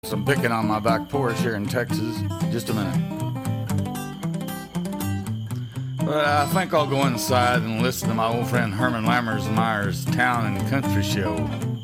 Some picking on my back porch here in Texas. Just a minute. But I think I'll go inside and listen to my old friend Herman Lammersmeyer's Town and Country Show.